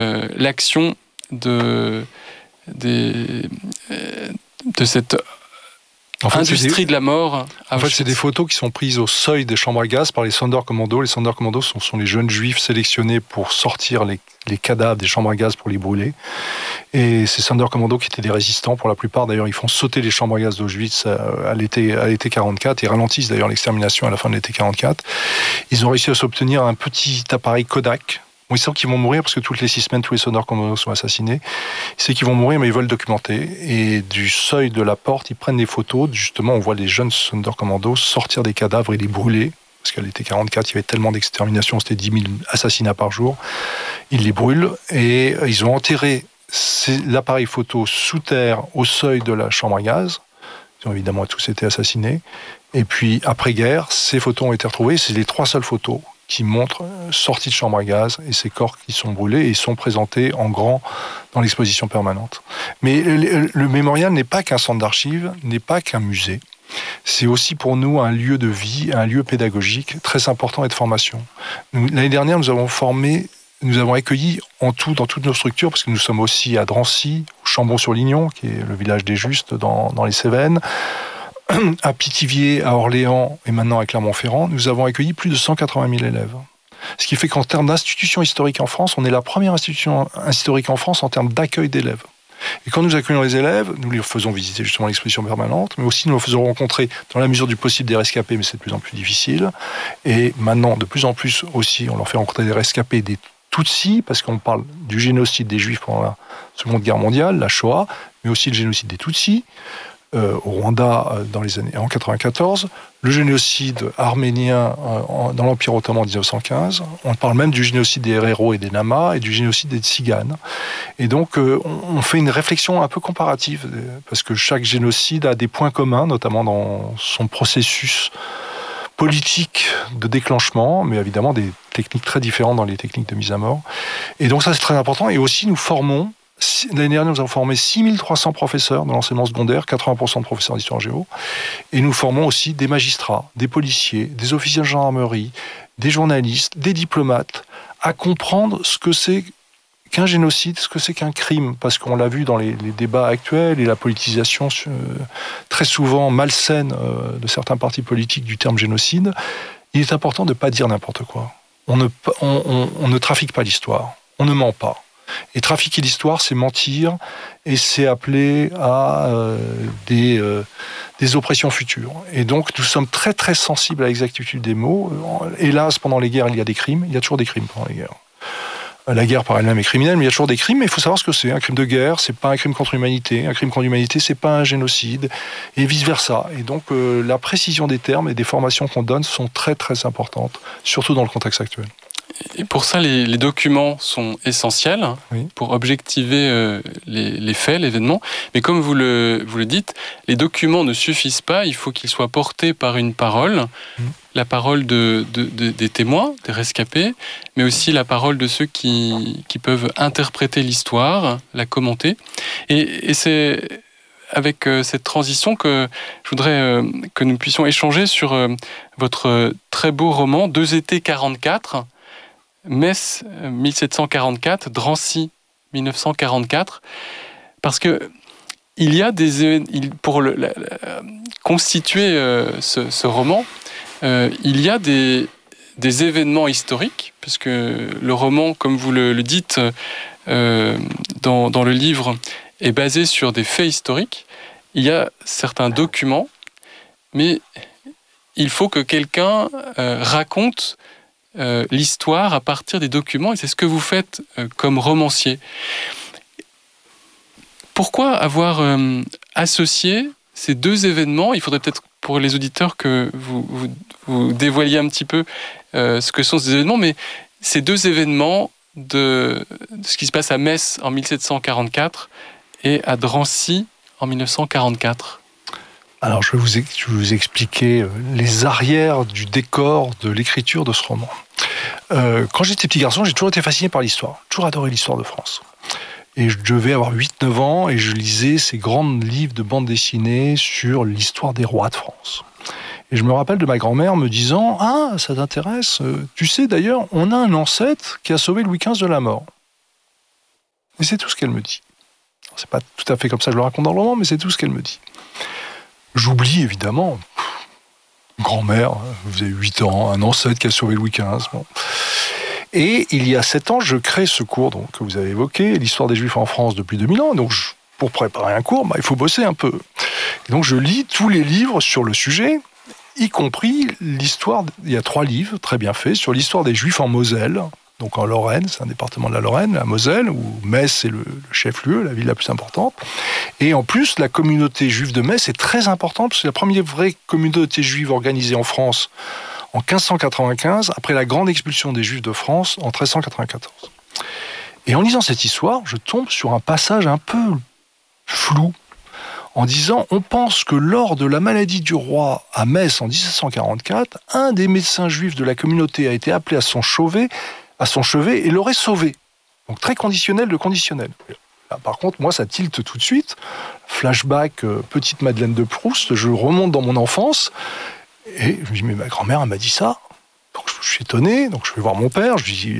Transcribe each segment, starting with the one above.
l'action de cette industrie de la mort. En fait, c'est des photos qui sont prises au seuil des chambres à gaz par les Sonderkommando. Les Sonderkommando sont les jeunes juifs sélectionnés pour sortir les cadavres des chambres à gaz pour les brûler. Et ces Sonderkommando qui étaient des résistants pour la plupart, d'ailleurs, ils font sauter les chambres à gaz d'Auschwitz à l'été 44 et ralentissent d'ailleurs l'extermination à la fin de l'été 44. Ils ont réussi à s'obtenir un petit appareil Kodak. Bon, ils savent qu'ils vont mourir parce que toutes les 6 semaines, tous les Sonderkommando sont assassinés. Ils savent qu'ils vont mourir, mais ils veulent documenter. Et du seuil de la porte, ils prennent des photos. Justement, on voit les jeunes Sonderkommando sortir des cadavres et les brûler. Parce qu'à l'été 44, il y avait tellement d'extermination, c'était 10 000 assassinats par jour. Ils les brûlent et ils ont enterré l'appareil photo sous terre au seuil de la chambre à gaz. Ils ont évidemment tous été assassinés. Et puis, après-guerre, ces photos ont été retrouvées. C'est les 3 seules photos qui montrent sortie de chambre à gaz et ces corps qui sont brûlés et ils sont présentés en grand dans l'exposition permanente. Mais le mémorial n'est pas qu'un centre d'archives, n'est pas qu'un musée. C'est aussi pour nous un lieu de vie, un lieu pédagogique très important et de formation. L'année dernière, nous avons accueilli en tout, dans toutes nos structures, parce que nous sommes aussi à Drancy, au Chambon-sur-Lignon, qui est le village des Justes dans les Cévennes, à Pithiviers, à Orléans et maintenant à Clermont-Ferrand, nous avons accueilli plus de 180 000 élèves. Ce qui fait qu'en termes d'institution historique en France, on est la première institution historique en France en termes d'accueil d'élèves. Et quand nous accueillons les élèves, nous les faisons visiter justement l'exposition permanente, mais aussi nous les faisons rencontrer dans la mesure du possible des rescapés, mais c'est de plus en plus difficile. Et maintenant, de plus en plus aussi, on leur fait rencontrer des rescapés, des Tutsis, parce qu'on parle du génocide des Juifs pendant la Seconde Guerre mondiale, la Shoah, mais aussi le génocide des Tutsis. Au Rwanda en 94, le génocide arménien dans l'Empire ottoman en 1915. On parle même du génocide des Herero et des Nama et du génocide des Tziganes. Et donc, on fait une réflexion un peu comparative, parce que chaque génocide a des points communs, notamment dans son processus politique de déclenchement, mais évidemment des techniques très différentes dans les techniques de mise à mort. Et donc ça, c'est très important. Et aussi, nous formons. L'année dernière, nous avons formé 6300 professeurs dans l'enseignement secondaire, 80% de professeurs d'histoire géo. Et nous formons aussi des magistrats, des policiers, des officiers de gendarmerie, des journalistes, des diplomates, à comprendre ce que c'est qu'un génocide, ce que c'est qu'un crime. Parce qu'on l'a vu dans les débats actuels et la politisation très souvent malsaine de certains partis politiques du terme génocide. Il est important de ne pas dire n'importe quoi. On ne trafique pas l'histoire. On ne ment pas. Et trafiquer l'histoire, c'est mentir et c'est appeler à des oppressions futures. Et donc, nous sommes très très sensibles à l'exactitude des mots. Hélas, pendant les guerres, il y a des crimes. Il y a toujours des crimes pendant les guerres. La guerre par elle-même est criminelle, mais il y a toujours des crimes. Mais il faut savoir ce que c'est. Un crime de guerre, c'est pas un crime contre l'humanité. Un crime contre l'humanité, c'est pas un génocide. Et vice-versa. Et donc, la précision des termes et des formations qu'on donne sont très très importantes, surtout dans le contexte actuel. Et pour ça, les documents sont essentiels pour objectiver les faits, l'événement. Mais comme vous le dites, les documents ne suffisent pas. Il faut qu'ils soient portés par une parole, la parole des témoins, des rescapés, mais aussi la parole de ceux qui peuvent interpréter l'histoire, la commenter. Et c'est avec cette transition que je voudrais que nous puissions échanger sur votre très beau roman « 2 étés 44 ». Metz 1744, Drancy 1944, parce que il y a pour constituer ce roman, il y a des événements historiques, puisque le roman, comme vous le dites dans le livre, est basé sur des faits historiques. Il y a certains documents, mais il faut que quelqu'un raconte l'histoire à partir des documents, et c'est ce que vous faites comme romancier. Pourquoi avoir associé ces 2 événements ? Il faudrait peut-être pour les auditeurs que vous dévoiliez un petit peu ce que sont ces événements, mais ces 2 événements de ce qui se passe à Metz en 1744 et à Drancy en 1944. Alors, je vais vous expliquer les arrières du décor de l'écriture de ce roman. Quand j'étais petit garçon, j'ai toujours été fasciné par l'histoire. Toujours adoré l'histoire de France. Et je devais avoir 8-9 ans et je lisais ces grands livres de bande dessinée sur l'histoire des rois de France. Et je me rappelle de ma grand-mère me disant « Ah, ça t'intéresse ? Tu sais d'ailleurs, on a un ancêtre qui a sauvé Louis XV de la mort. » Et c'est tout ce qu'elle me dit. Alors, c'est pas tout à fait comme ça que je le raconte dans le roman, mais c'est tout ce qu'elle me dit. J'oublie, évidemment. Grand-mère, vous avez 8 ans, un ancêtre qui a sauvé Louis XV. Bon. Et il y a 7 ans, je crée ce cours donc, que vous avez évoqué, l'histoire des Juifs en France depuis 2000 ans. Donc, pour préparer un cours, il faut bosser un peu. Et donc, je lis tous les livres sur le sujet, y compris l'histoire. Il y a 3 livres très bien faits sur l'histoire des Juifs en Moselle. Donc en Lorraine, c'est un département de la Lorraine, la Moselle, où Metz est le chef-lieu, la ville la plus importante. Et en plus, la communauté juive de Metz est très importante, parce que c'est la première vraie communauté juive organisée en France en 1595, après la grande expulsion des Juifs de France en 1394. Et en lisant cette histoire, je tombe sur un passage un peu flou, en disant, on pense que lors de la maladie du roi à Metz en 1744, un des médecins juifs de la communauté a été appelé à son chevet et l'aurait sauvé. Donc très conditionnel de conditionnel. Là, par contre, moi, ça tilte tout de suite. Flashback, petite Madeleine de Proust, je remonte dans mon enfance, et je me dis, mais ma grand-mère, elle m'a dit ça. Donc je suis étonné, donc je vais voir mon père, je lui dis,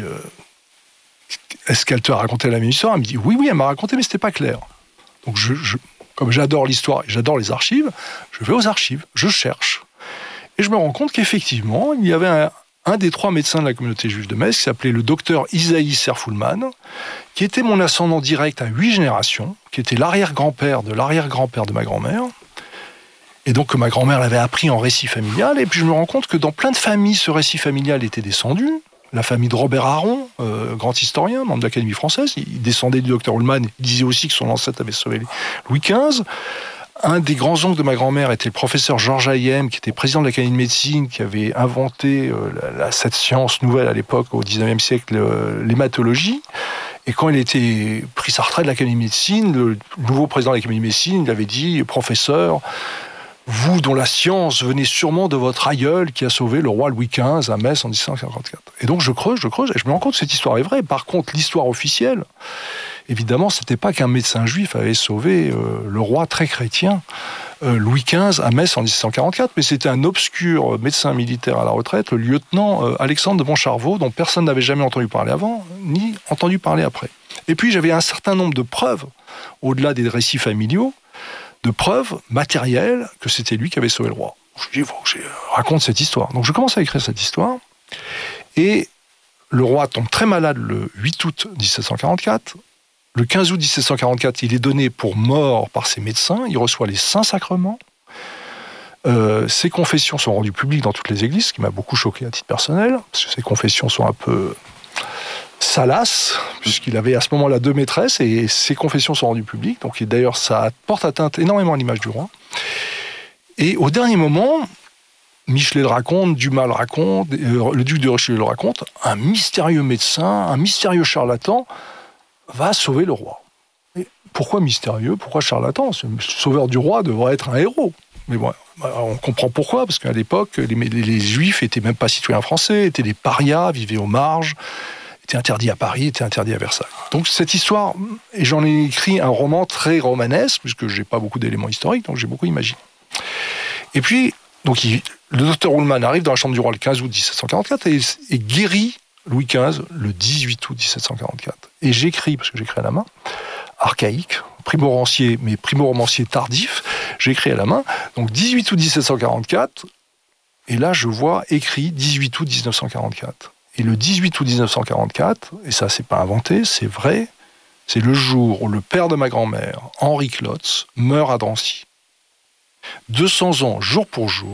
est-ce qu'elle te a raconté la même histoire ? Elle me dit, oui, elle m'a raconté, mais c'était pas clair. Donc comme j'adore l'histoire et j'adore les archives, je vais aux archives, je cherche. Et je me rends compte qu'effectivement, il y avait un des 3 médecins de la communauté juive de Metz, qui s'appelait le docteur Isaïe Serfulman, qui était mon ascendant direct à 8 générations, qui était l'arrière-grand-père de ma grand-mère, et donc que ma grand-mère l'avait appris en récit familial, et puis je me rends compte que dans plein de familles, ce récit familial était descendu. La famille de Robert Aron, grand historien, membre de l'Académie française, il descendait du docteur Ullmann, il disait aussi que son ancêtre avait sauvé Louis XV. Un des grands-oncles de ma grand-mère était le professeur Georges Hayem, qui était président de l'Académie de médecine, qui avait inventé cette science nouvelle à l'époque, au XIXe siècle, l'hématologie. Et quand il était pris sa retraite de l'Académie de médecine, le nouveau président de l'Académie de médecine, il avait dit « Professeur, vous dont la science venait sûrement de votre aïeul qui a sauvé le roi Louis XV à Metz en 1754. » Et donc je creuse, et je me rends compte que cette histoire est vraie. Par contre, l'histoire officielle, évidemment, c'était pas qu'un médecin juif avait sauvé le roi très chrétien Louis XV à Metz en 1744, mais c'était un obscur médecin militaire à la retraite, le lieutenant Alexandre de Montcharvaux, dont personne n'avait jamais entendu parler avant, ni entendu parler après. Et puis j'avais un certain nombre de preuves, au-delà des récits familiaux, de preuves matérielles que c'était lui qui avait sauvé le roi. Je dis, il faut que je raconte cette histoire. Donc je commence à écrire cette histoire, et le roi tombe très malade le 8 août 1744. Le 15 août 1744, il est donné pour mort par ses médecins, il reçoit les saints sacrements. Ses confessions sont rendues publiques dans toutes les églises, ce qui m'a beaucoup choqué à titre personnel, parce que ses confessions sont un peu salaces, puisqu'il avait à ce moment-là 2 maîtresses, et ses confessions sont rendues publiques, donc d'ailleurs ça porte atteinte énormément à l'image du roi. Et au dernier moment, Michelet le raconte, Dumas le raconte, le duc de Richelieu le raconte, un mystérieux médecin, un mystérieux charlatan va sauver le roi. Et pourquoi mystérieux ? Pourquoi charlatan ? Le sauveur du roi devrait être un héros. Mais bon, on comprend pourquoi, parce qu'à l'époque, les Juifs n'étaient même pas citoyens français, étaient des parias, vivaient aux marges, étaient interdits à Paris, étaient interdits à Versailles. Donc cette histoire, et j'en ai écrit un roman très romanesque, puisque je n'ai pas beaucoup d'éléments historiques, donc j'ai beaucoup imaginé. Et puis, donc, le docteur Ullmann arrive dans la chambre du roi le 15 août 1744 et guérit Louis XV le 18 août 1744. Et j'écris, parce que j'écris à la main, archaïque, primo-romancier, mais primo-romancier tardif, j'écris à la main, donc 18 août 1744, et là je vois écrit 18 août 1944. Et le 18 août 1944, et ça c'est pas inventé, c'est vrai, c'est le jour où le père de ma grand-mère, Henri Klotz, meurt à Drancy. 200 ans, jour pour jour,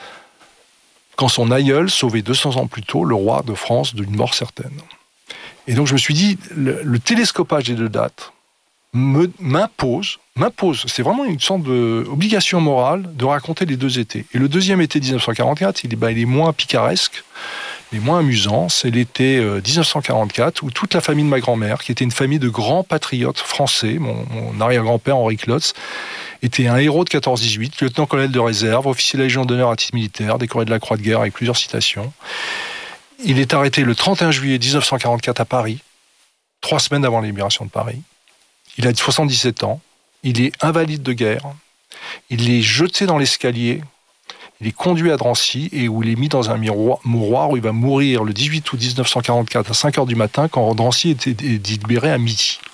quand son aïeul sauvait 200 ans plus tôt le roi de France d'une mort certaine. Et donc je me suis dit, le télescopage des 2 dates m'impose, c'est vraiment une sorte d'obligation morale de raconter les 2 étés. Et le deuxième été 1944, il est moins picaresque, il est moins amusant, c'est l'été 1944, où toute la famille de ma grand-mère, qui était une famille de grands patriotes français, mon arrière-grand-père Henri Klotz, était un héros de 14-18, lieutenant-colonel de réserve, officier de la Légion d'honneur à titre militaire, décoré de la Croix de guerre avec plusieurs citations. Il est arrêté le 31 juillet 1944 à Paris, 3 semaines avant la libération de Paris. Il a 77 ans, il est invalide de guerre, il est jeté dans l'escalier, il est conduit à Drancy et où il est mis dans un mouroir où il va mourir le 18 août 1944 à 5h du matin quand Drancy était libéré à midi.